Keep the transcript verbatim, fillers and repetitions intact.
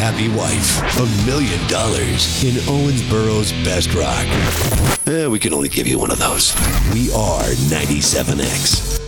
happy wife, a million dollars in Owensboro's best rock. Eh, we can only give you one of those. We are ninety-seven X.